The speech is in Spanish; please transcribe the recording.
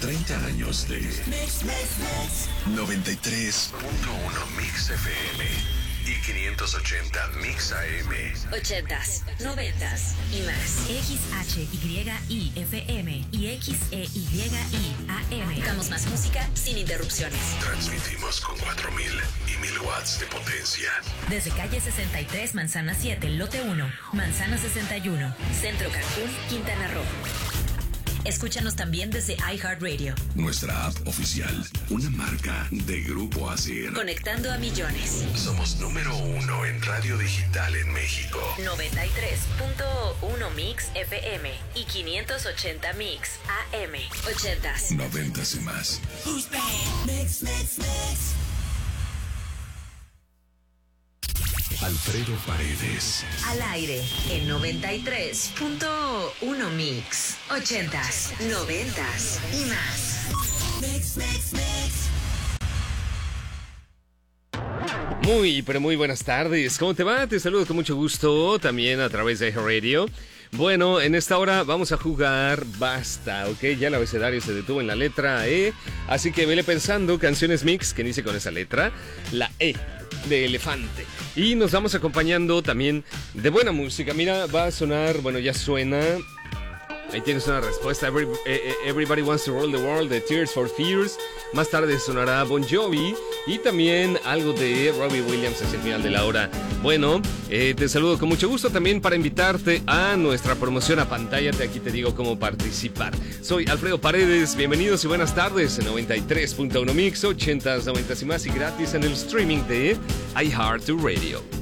30 años de 93.1 Mix FM y 580 Mix AM. 80s, 90s y más. XHYI FM y XEYI AM. Damos más música sin interrupciones. Transmitimos con 4,000 y 1,000 watts de potencia. Desde calle 63, Manzana 7, lote 1, Manzana 61, Centro Cancún, Quintana Roo. Escúchanos también desde iHeartRadio. Nuestra app oficial, una marca de Grupo ASIR. Conectando a millones. Somos número 1 en radio digital en México. 93.1 Mix FM y 580 Mix AM. 80s. 90s y más. Mix. Alfredo Paredes. Al aire en 93.1 Mix. 80s, 90s y más. Mix. Muy, pero muy buenas tardes. ¿Cómo te va? Te saludo con mucho gusto también a través de iHeartRadio. Bueno, en esta hora vamos a jugar Basta, ¿ok? Ya el abecedario se detuvo en la letra E, así que vele pensando canciones mix que inicie con esa letra, la E de elefante. Y nos vamos acompañando también de buena música. Mira, va a sonar, bueno, ya suena. Ahí tienes una respuesta. Everybody Wants to Roll the World de Tears for Fears. Más tarde sonará Bon Jovi y también algo de Robbie Williams hacia el final de la hora. Bueno, te saludo con mucho gusto también para invitarte a nuestra promoción a pantalla. Aquí te digo cómo participar. Soy Alfredo Paredes. Bienvenidos y buenas tardes en 93.1 Mix, 80s, 90s y más y gratis en el streaming de iHeartRadio.